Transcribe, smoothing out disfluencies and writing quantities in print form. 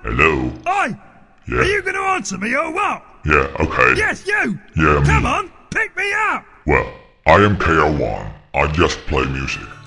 Hello? Oi! Yeah. Are you going to answer me or what? Yeah, okay. Yes, you! Yeah, me. Come on, pick me up! Well, I am KR1. I just play music.